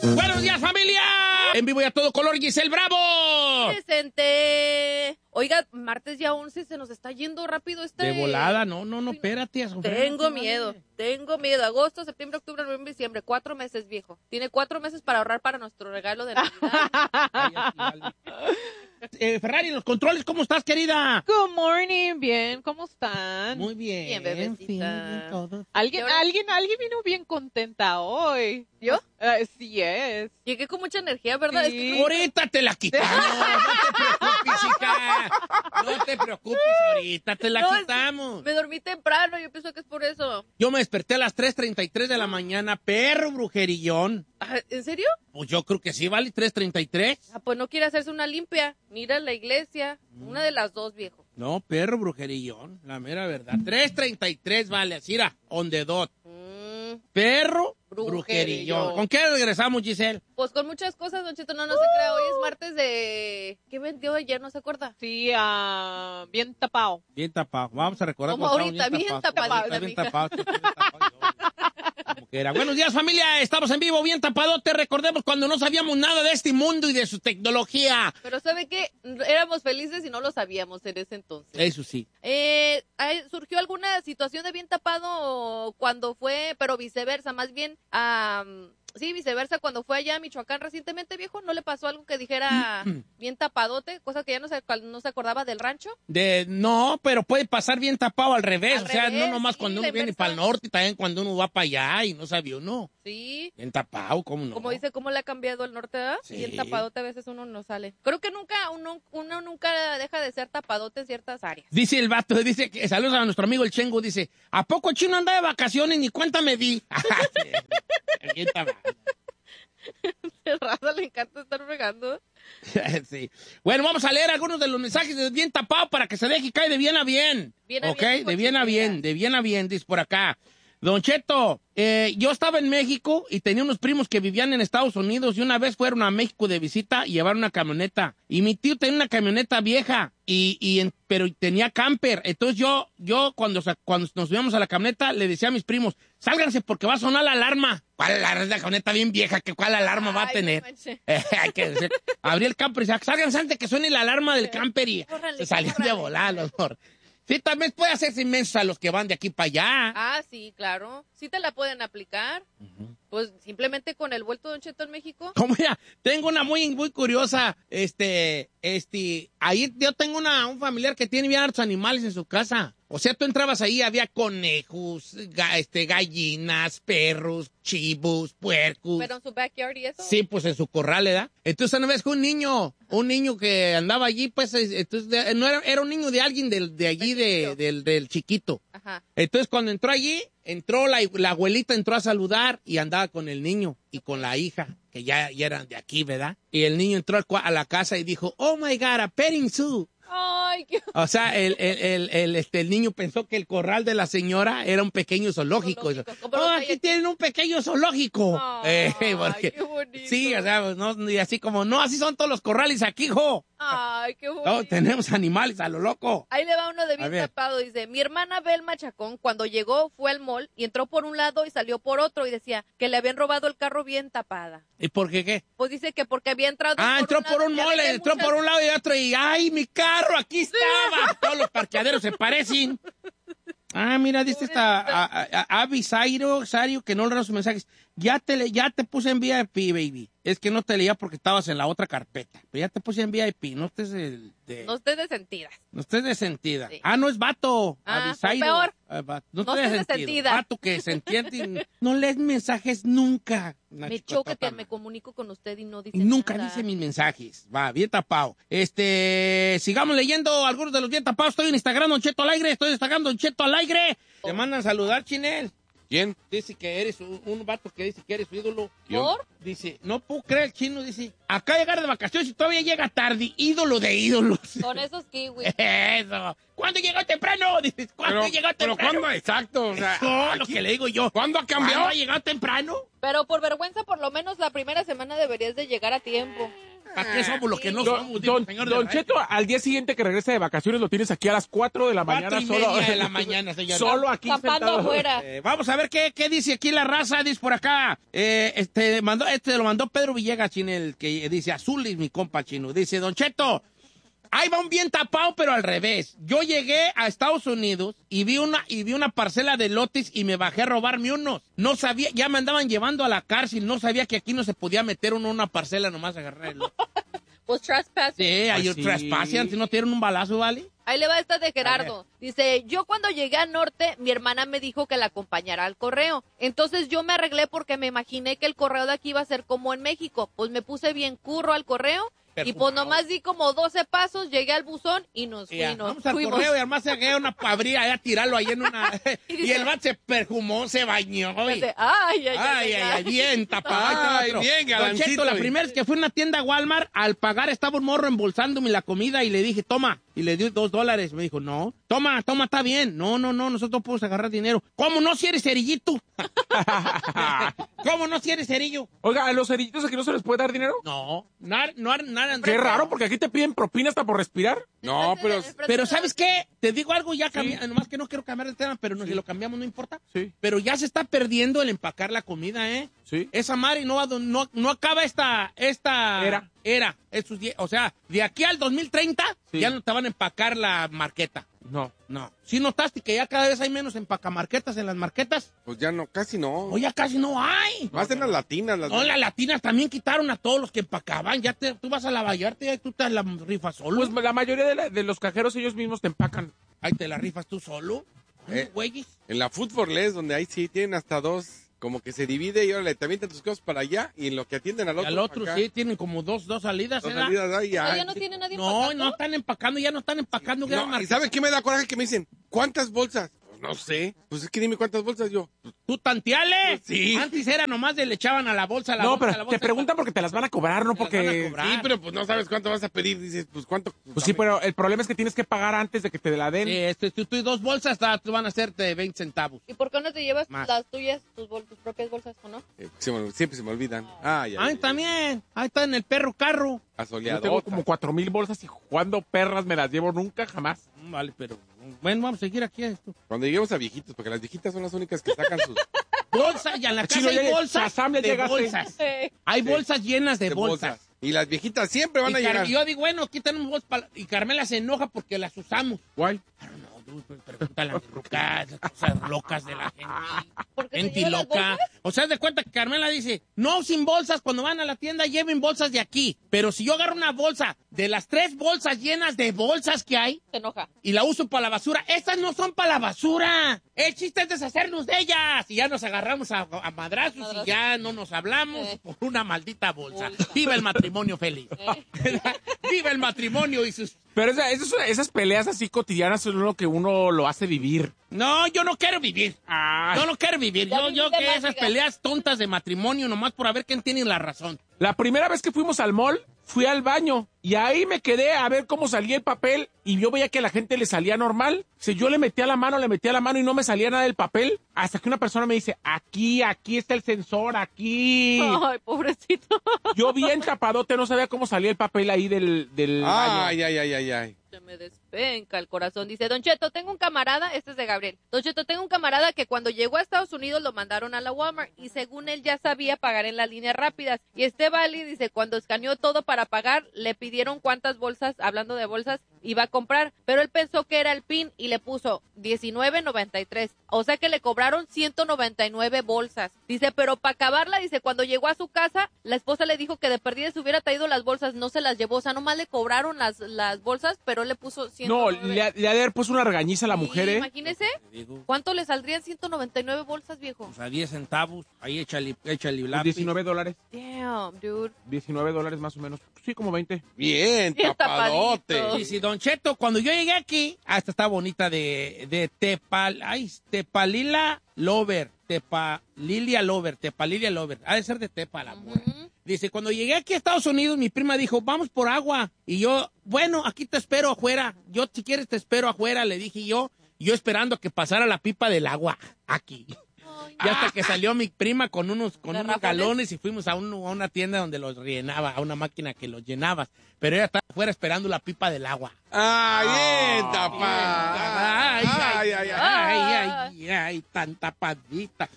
¡Buenos días, familia! En vivo y a todo color, Giselle Bravo. Presente. Oiga, martes ya 11, se nos está yendo rápido De volada, no, espérate. Tengo miedo. Agosto, septiembre, octubre, noviembre, diciembre. 4 meses, viejo. Tiene 4 meses para ahorrar para nuestro regalo de Navidad. Ay, así, vale. Ferrari, en los controles, ¿cómo estás, querida? Good morning, bien, ¿cómo están? Muy bien. Bien, bebecita. Sí, bien, todo. Alguien vino bien contenta hoy. ¿Yo? Sí es. Llegué con mucha energía, ¿verdad? Sí. Es que Ahorita te la quitamos. No te preocupes, hija. No te preocupes, ahorita te la No, es que quitamos. me dormí temprano, yo pienso que es por eso. Yo me desperté a las 3:33 de la mañana, perro brujerillón. Ah, ¿en serio? Pues yo creo que sí, vale, 3:33. Ah, pues no quiere hacerse una limpia. Mira la iglesia. Una de las dos, viejo. No, perro brujerillón, la mera verdad. 3:33, vale, así era, on the dot. Perro brujerillón. ¿Con qué regresamos, Giselle? Pues con muchas cosas, Don Cheto, no se crea. Hoy es martes de... ¿Qué vendió ayer? ¿No se acuerda? Sí, bien tapado. Bien tapado. Vamos a recordar. Como cuando ahorita, estábamos bien tapadita, Bien mija. tapado. Como que era. Buenos días, familia. Estamos en vivo, bien tapadote. Recordemos cuando no sabíamos nada de este mundo y de su tecnología. Pero ¿sabe qué? Éramos felices y no lo sabíamos en ese entonces. Eso sí. ¿Surgió alguna situación de bien tapado cuando fue, pero viceversa, más bien, sí, viceversa, cuando fue allá a Michoacán recientemente, viejo? ¿No le pasó algo que dijera bien tapadote? Cosa que ya no se acordaba del rancho. No, pero puede pasar bien tapado al revés. Al o sea, revés, no nomás sí, cuando la uno viene inversa. para el norte y también cuando uno va para allá y no sabía uno. Sí. Bien tapado, ¿cómo no? Como dice, ¿cómo le ha cambiado el norte? ¿Verdad? Sí. Bien tapadote a veces uno no sale. Creo que uno nunca deja de ser tapadote en ciertas áreas. Dice el vato, dice que saludos a nuestro amigo el Chengo, dice, ¿a poco Chino anda de vacaciones? Ni cuenta me di. Bien tapado. El raza le encanta estar regando. Sí. Bueno, vamos a leer algunos de los mensajes de bien tapado para que se deje caer de bien a bien. Bien a ¿Ok? bien, De bien a bien, de bien a bien, dice por acá. Don Cheto, yo estaba en México y tenía unos primos que vivían en Estados Unidos y una vez fueron a México de visita y llevaron una camioneta. Y mi tío tenía una camioneta vieja, pero tenía camper. Entonces yo cuando nos subíamos a la camioneta le decía a mis primos, sálganse porque va a sonar la alarma. ¿Cuál alarma? Es la camioneta bien vieja, ¿cuál alarma va a tener? Hay que decir, abrí el camper y decía, sálganse antes que suene la alarma del camper y Córranle, se salían de córranle. volar los morros. Sí, también puede hacerse inmensos a los que van de aquí para allá. Ah, sí, claro. Sí te la pueden aplicar. Pues simplemente con el vuelto Don Cheto en México. Como ya, tengo una muy curiosa, ahí yo tengo un familiar que tiene bien hartos animales en su casa. O sea, tú entrabas ahí, había conejos, gallinas, perros, chivos, puercos. Pero en su backyard y eso. Sí, pues en su corral, ¿verdad? Entonces una vez que un niño que andaba allí, pues, entonces, no era un niño de alguien de allí, del chiquito. Ajá. Entonces cuando entró allí, la abuelita entró a saludar y andaba con el niño y con la hija, que ya eran de aquí, ¿verdad? Y el niño entró a la casa y dijo, oh my God, a petting zoo. Ay, qué... O sea, el niño pensó que el corral de la señora era un pequeño zoológico. Como los Aquí tienen un pequeño zoológico. Ay, Porque- qué bonito. sí, o sea, no, y así como, no, así son todos los corrales aquí, hijo. Ay, qué bonito. No, tenemos animales a lo loco. Ahí le va uno de A bien ver. tapado. Dice, mi hermana Belma Chacón, cuando llegó, fue al mall y entró por un lado y salió por otro. Y decía que le habían robado el carro bien tapada. ¿Y por qué qué? Pues dice que porque había entrado Entró por un lado, ya ve mole, que hay entró muchas- por un lado y otro y ¡ay, mi carro! ¡Aquí estaba! Todos los parqueaderos se parecen. Mira, dice esta Avi Sario, que no leo sus mensajes. Ya te puse en VIP, baby. Es que no te leía porque estabas en la otra carpeta. Pero ya te puse en VIP, no estés No estés de sentidas. no estés de sentida. Sí. No es vato. Ah, Avisairo. peor. No No estés de estés de sentido. sentida. Vato que se entiende. No lees mensajes nunca. Una Me chicotota, choca que man. me comunico con usted y no dice Nunca nada. dice mis mensajes. Va, bien tapado. Sigamos leyendo algunos de los bien tapados. Estoy en Instagram, Don Cheto Alegre. Estoy en Instagram, Don Cheto Alegre. Te mandan saludar, Chinel. ¿Quién? Dice que eres un vato que dice que eres su ídolo. ¿Por? Dice, no puedo creer, el chino dice, acá llegar de vacaciones y todavía llega tarde. Ídolo de ídolos. Con esos kiwis. Eso. ¿Cuándo llegó temprano? Dices, ¿cuándo llegó Pero temprano? ¿cuándo exacto? O sea, Eso, lo aquí- que le digo yo. ¿Cuándo ha cambiado? ¿Cuándo ha llegado temprano? Pero por vergüenza, por lo menos la primera semana deberías de llegar a tiempo. ¿Para qué somos los que no somos? Don Cheto, al día siguiente que regresa de vacaciones, lo tienes aquí a las 4 de la mañana. 4:30 de la mañana, señor. Solo aquí Campando sentado. afuera. Vamos a ver qué dice aquí la raza, dice por acá. Lo mandó Pedro Villegas, chino, el que dice, azul es mi compa, chino. Dice, Don Cheto, ahí va un bien tapado, pero al revés. Yo llegué a Estados Unidos y vi una parcela de lotes y me bajé a robarme unos. No sabía, ya me andaban llevando a la cárcel, no sabía que aquí no se podía meter uno en una parcela nomás agarrar el lote. Pues trespassing. Sí, hay sí. trespassing, antes no tienen un balazo, ¿vale? Ahí le va esta de Gerardo. Dice, yo cuando llegué al norte, mi hermana me dijo que la acompañara al correo. Entonces yo me arreglé porque me imaginé que el correo de aquí iba a ser como en México. Pues me puse bien curro al correo. Y pues nomás di como 12 pasos, llegué al buzón y nos Vamos al fuimos. correo y además se agarra una pabría allá a tirarlo ahí en una... y el vato se perfumó, se bañó. Dice, ay, Bien tapado. Ay, bien, Don galancito. Cheto, la primera vez que fui a una tienda Walmart, al pagar estaba un morro embolsándome la comida y le dije, toma. Y le di $2. Me dijo, no, toma, está bien. No, nosotros podemos agarrar dinero. ¿Cómo no, si eres cerillito? ¿Cómo no, si eres cerillo? Oiga, ¿a los cerillitos aquí no se les puede dar dinero? No, nada. Qué raro, porque aquí te piden propina hasta por respirar. No, Pero ¿sabes qué? Te digo algo, ya nomás que no quiero cambiar de tema, pero si lo cambiamos no importa. Sí. Pero ya se está perdiendo el empacar la comida, ¿eh? Sí. Esa madre no acaba esta era. O sea, de aquí al 2030 Sí. ya no te van a empacar la marqueta. No. ¿Sí notaste que ya cada vez hay menos empacamarquetas en las marquetas? Pues ya no, casi no. O ya casi no hay. Más en las latinas. No, las latinas también quitaron a todos los que empacaban. Ya tú vas a la Vallarta y tú te la rifas solo. Pues la mayoría de los cajeros ellos mismos te empacan. Ahí te la rifas tú solo. Güeyes. En la Food for Less, donde ahí sí tienen hasta dos, como que se divide y ahora te avientan tus cosas para allá y en lo que atienden al otro. Al otro acá, sí, tienen como dos salidas. dos ¿verdad? salidas ahí, ¿Ya no tiene nadie No, empacando? no están empacando, ya no están empacando. ya No, ¿y sabe qué me da coraje? Que me dicen, ¿cuántas bolsas? Pues no sé. Pues es que dime cuántas bolsas yo. ¿Tú tanteale? Sí. Antes era nomás le echaban a la bolsa, No, bolsa, pero la bolsa. te preguntan porque te las van a cobrar, no Te las van a porque... cobrar. Sí, pero pues no sabes cuánto vas a pedir. Dices, pues cuánto. Pues sí, pero el problema es que tienes que pagar antes de que te la den. Tú y dos bolsas tú van a hacerte 20 centavos. ¿Y por qué no te llevas Más. las tuyas, tus propias bolsas, o no? Siempre se me olvidan. Ay, Ahí también. Ahí está en el perro carro. Yo Asoleado. tengo como 4,000 bolsas y cuando perras me las llevo nunca, jamás. Vale, pero bueno, vamos a seguir aquí a esto. Cuando lleguemos a viejitos, porque las viejitas son las únicas que sacan sus Bolsas, ya en la Chino, casa hay ya bolsas Shazam, ya de llegaste. bolsas. Hay bolsas llenas de bolsas. Y las viejitas siempre van a Y llegar. yo digo, bueno, aquí tenemos bolsas y Carmela se enoja porque las usamos. Guay. Pregúntale a las rucas, las cosas locas de la gente. ¿Por qué te Gente llevas las loca. bolsas? O sea, haz de cuenta que Carmela dice, no sin bolsas, cuando van a la tienda lleven bolsas de aquí. Pero si yo agarro una bolsa de las 3 bolsas llenas de bolsas que hay Se enoja. y la uso para la basura, estas no son para la basura. El chiste es deshacernos de ellas. Y ya nos agarramos a madrazos y ya no nos hablamos por una maldita bolsa. Viva el matrimonio feliz. Viva el matrimonio y sus... Pero esas peleas así cotidianas son lo que uno lo hace vivir. No, yo no quiero vivir. Yo no quiero vivir. Ya Yo viviste que más, esas diga. peleas tontas de matrimonio nomás por a ver quién tiene la razón. La primera vez que fuimos al mall, fui al baño y ahí me quedé a ver cómo salía el papel y yo veía que a la gente le salía normal. Si yo le metía la mano y no me salía nada del papel, hasta que una persona me dice, aquí está el sensor, aquí. Ay, pobrecito. Yo bien tapadote, no sabía cómo salía el papel ahí del baño. Ay. Se me despenca el corazón. Dice, Don Cheto, tengo un camarada, este es de Gabriel. Don Cheto, tengo un camarada que cuando llegó a Estados Unidos lo mandaron a la Walmart y según él ya sabía pagar en las líneas rápidas. Y este Vali dice, cuando escaneó todo para pagar, le pidieron cuántas bolsas, hablando de bolsas, iba a comprar. Pero él pensó que era el PIN y le puso $19.93. O sea que le cobraron 199 bolsas. Dice, pero para acabarla, dice, cuando llegó a su casa, la esposa le dijo que de perdida se hubiera traído las bolsas, no se las llevó. O sea, nomás le cobraron las bolsas, pero él le puso 199. No, le ha de haber puesto una regañiza a la mujer, ¿eh? Imagínese, Te digo, ¿cuánto le saldrían 199 bolsas, viejo? pues a 10 centavos, ahí échale lápiz. $19. Damn, dude. $19 más o menos. Sí, como 20. Bien, Bien tapadote. tapadito. Y si Don Cheto, cuando yo llegué aquí, esta está bonita de Tepalila Lover, Tepalilia Lover, ha de ser de Tepa la mujer. Dice, cuando llegué aquí a Estados Unidos, mi prima dijo, vamos por agua. Y yo, bueno, aquí te espero afuera. Yo, si quieres, te espero afuera, le dije yo esperando a que pasara la pipa del agua aquí. Y hasta que salió mi prima con unos ¿Garrafones? galones y fuimos a una tienda donde los rellenaba, a una máquina que los llenabas. Pero ella estaba afuera esperando la pipa del agua. Bien tapada. Ay, tan tapadita.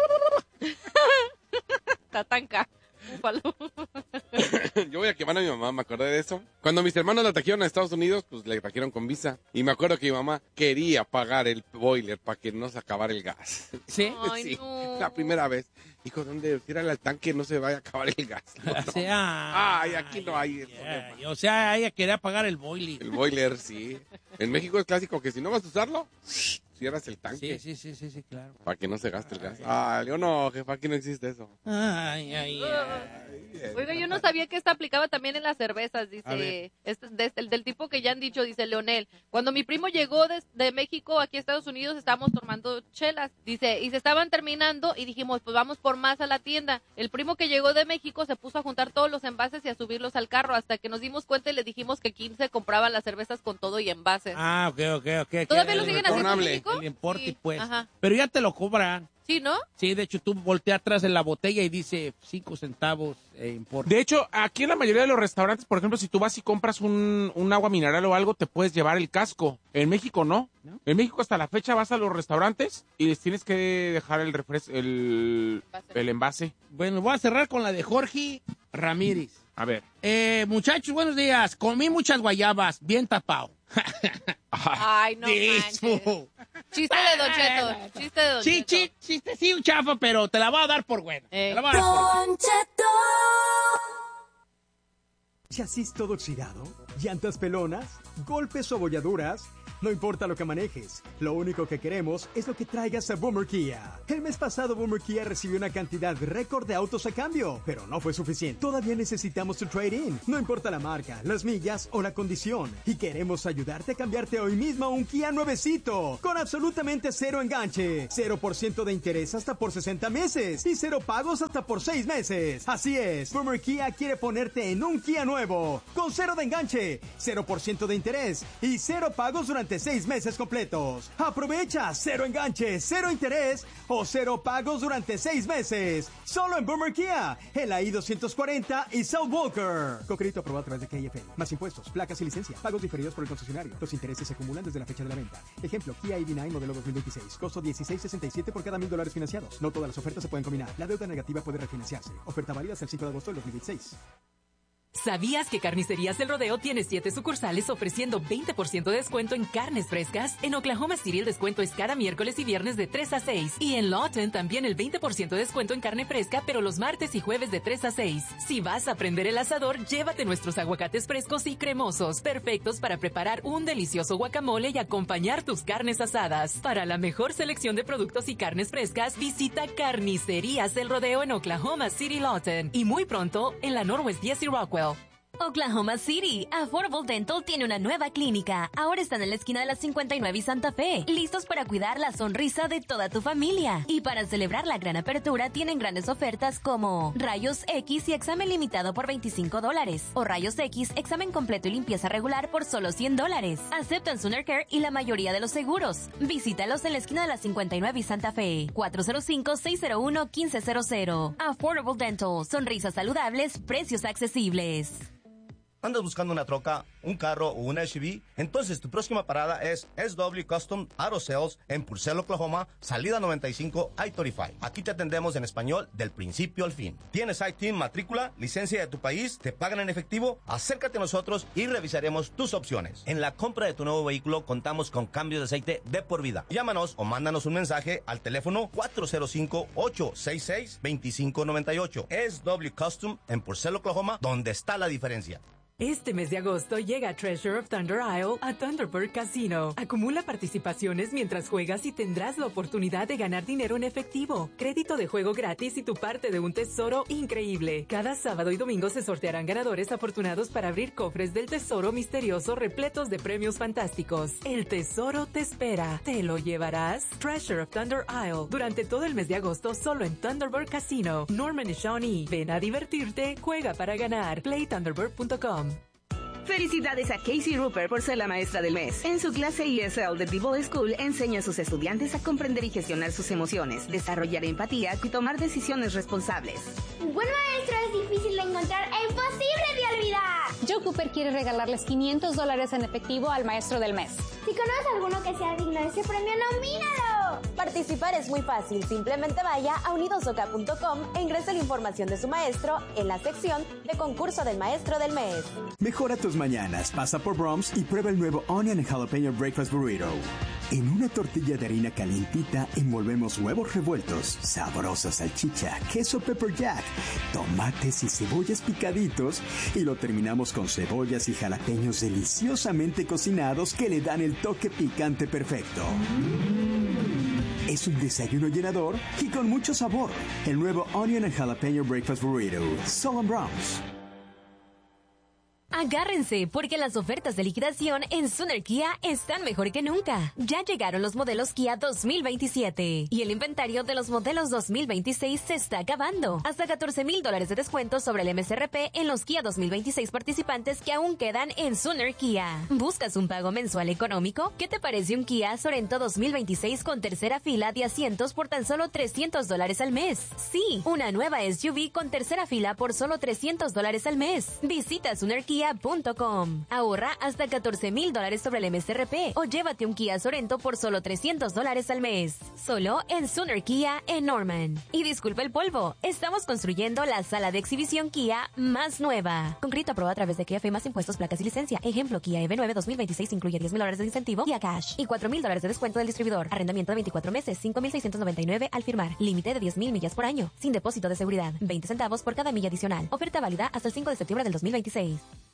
Tatanca. Búfalo. Yo voy a quemar a mi mamá, me acordé de eso. Cuando mis hermanos la trajeron a Estados Unidos, pues la trajeron con visa. Y me acuerdo que mi mamá quería pagar el boiler para que no se acabara el gas. ¿Sí? Ay, Sí, no. la primera vez. Dijo, ¿dónde? Tírale al tanque, no se vaya a acabar el gas. No, O sea, Ay, aquí no hay problema. o sea, ella quería pagar el boiler. El boiler, sí. En México es clásico que si no vas a usarlo, cierras el tanque. Sí, claro. Para que no se gaste el gas. Ay, yo no, jefa, aquí no existe eso. Ay. Oiga, yo no sabía que esta aplicaba también en las cervezas, A ver. dice, del tipo que ya han dicho, dice Leonel. Cuando mi primo llegó de México aquí a Estados Unidos, estábamos tomando chelas, dice, y se estaban terminando y dijimos, pues vamos por más a la tienda. El primo que llegó de México se puso a juntar todos los envases y a subirlos al carro, hasta que nos dimos cuenta y le dijimos que 15 compraban las cervezas con todo y envases. Ah, ok. ¿Todavía lo siguen haciendo en retornable. México? El importe, Sí, pues. Ajá. Pero ya te lo cobran. Sí, ¿no? Sí, de hecho, tú volteas atrás en la botella y dice 5 centavos importe. De hecho, aquí en la mayoría de los restaurantes, por ejemplo, si tú vas y compras un agua mineral o algo, te puedes llevar el casco. En México no. ¿No? En México hasta la fecha vas a los restaurantes y les tienes que dejar el envase. Bueno, voy a cerrar con la de Jorge Ramírez. A ver. Muchachos, buenos días. Comí muchas guayabas, bien tapado. Ay, no manches. Disfo. Chiste de Don Cheto. Chiste de Don Sí, Cheto. sí, un chafa, pero te la voy a dar por buena. Te la voy a dar por buena. Don Cheto. ¿Chasis todo oxidado? ¿Llantas pelonas? ¿Golpes o abolladuras? No importa lo que manejes, lo único que queremos es lo que traigas a Boomer Kia. El mes pasado Boomer Kia recibió una cantidad récord de autos a cambio, pero no fue suficiente. Todavía necesitamos tu trade-in. No importa la marca, las millas o la condición. Y queremos ayudarte a cambiarte hoy mismo a un Kia nuevecito, con absolutamente cero enganche, 0% de interés hasta por 60 meses y 0 pagos hasta por 6 meses. Así es, Boomer Kia quiere ponerte en un Kia nuevo, con 0 de enganche, 0% de interés y 0 pagos durante 6 meses completos. Aprovecha 0 enganche, 0 interés o 0 pagos durante 6 meses. Solo en Boomer Kia, en la I-240 y South Walker. Con crédito aprobado a través de KFL. Más impuestos, placas y licencia. Pagos diferidos por el concesionario. Los intereses se acumulan desde la fecha de la venta. Ejemplo, Kia EV9 modelo 2026. Costo $16.67 por cada $1,000 financiados. No todas las ofertas se pueden combinar. La deuda negativa puede refinanciarse. Oferta válida hasta el 5 de agosto del 2026. ¿Sabías que Carnicerías El Rodeo tiene 7 sucursales ofreciendo 20% de descuento en carnes frescas? En Oklahoma City el descuento es cada miércoles y viernes de 3 a 6. Y en Lawton también el 20% de descuento en carne fresca, pero los martes y jueves de 3 a 6. Si vas a prender el asador, llévate nuestros aguacates frescos y cremosos, perfectos para preparar un delicioso guacamole y acompañar tus carnes asadas. Para la mejor selección de productos y carnes frescas, visita Carnicerías El Rodeo en Oklahoma City, Lawton. Y muy pronto, en la Northwest 10 y Rockwell. Oklahoma City. Affordable Dental tiene una nueva clínica. Ahora están en la esquina de la 59 y Santa Fe, listos para cuidar la sonrisa de toda tu familia. Y para celebrar la gran apertura, tienen grandes ofertas como Rayos X y examen limitado por $25, o Rayos X, examen completo y limpieza regular por solo $100. Aceptan Sooner Care y la mayoría de los seguros. Visítalos en la esquina de la 59 y Santa Fe, 405-601-1500. Affordable Dental, sonrisas saludables, precios accesibles. ¿Andas buscando una troca, un carro o una SUV? Entonces tu próxima parada es SW Custom Auto Sales en Purcell, Oklahoma, salida 95 I-35. Aquí te atendemos en español del principio al fin. ¿Tienes ITIN, matrícula, licencia de tu país? ¿Te pagan en efectivo? Acércate a nosotros y revisaremos tus opciones. En la compra de tu nuevo vehículo contamos con cambios de aceite de por vida. Llámanos o mándanos un mensaje al teléfono 405-866-2598. SW Custom en Purcell, Oklahoma, donde está la diferencia. Este mes de agosto llega Treasure of Thunder Isle a Thunderbird Casino. Acumula participaciones mientras juegas y tendrás la oportunidad de ganar dinero en efectivo, crédito de juego gratis y tu parte de un tesoro increíble. Cada sábado y domingo se sortearán ganadores afortunados para abrir cofres del tesoro misterioso repletos de premios fantásticos. El tesoro te espera. ¿Te lo llevarás? Treasure of Thunder Isle. Durante todo el mes de agosto solo en Thunderbird Casino. Norman y Shawnee. Ven a divertirte, juega para ganar. PlayThunderbird.com. Felicidades a Casey Rupert por ser la maestra del mes. En su clase ESL de D-Ball School enseña a sus estudiantes a comprender y gestionar sus emociones, desarrollar empatía y tomar decisiones responsables. Un buen maestro es difícil de encontrar e imposible de olvidar. Joe Cooper quiere regalarles $500 en efectivo al maestro del mes. Si conoces a alguno que sea digno de ese premio, nomínalo. Participar es muy fácil. Simplemente vaya a unidosoca.com e ingrese la información de su maestro en la sección de concurso del maestro del mes. Mejora tus mañanas, pasa por Brahms y prueba el nuevo Onion and Jalapeno Breakfast Burrito. En una tortilla de harina calientita envolvemos huevos revueltos, sabrosa salchicha, queso pepper jack, tomates y cebollas picaditos y lo terminamos con cebollas y jalapeños deliciosamente cocinados que le dan el toque picante perfecto. Es un desayuno llenador y con mucho sabor. El nuevo Onion and Jalapeno Breakfast Burrito, solo en Brahms. Agárrense, porque las ofertas de liquidación en Sooner Kia están mejor que nunca. Ya llegaron los modelos Kia 2027 y el inventario de los modelos 2026 se está acabando. Hasta $14,000 de descuento sobre el MSRP en los Kia 2026 participantes que aún quedan en Sooner Kia. ¿Buscas un pago mensual económico? ¿Qué te parece un Kia Sorento 2026 con tercera fila de asientos por tan solo $300 al mes? Sí, una nueva SUV con tercera fila por solo $300 al mes. Visita SoonerKia.com. Ahorra hasta $14,000 sobre el MSRP o llévate un Kia Sorento por solo $300 al mes. Solo en Sooner Kia en Norman. Y disculpa el polvo, estamos construyendo la sala de exhibición Kia más nueva. Con crédito aprobado a través de Kia más impuestos, placas y licencia. Ejemplo, Kia EV9 2026 incluye $10,000 de incentivo y a cash y $4,000 de descuento del distribuidor. Arrendamiento de 24 meses, $5,699 al firmar. Límite de 10,000 millas por año. Sin depósito de seguridad. 20 centavos por cada milla adicional. Oferta válida hasta el 5 de septiembre del 2026.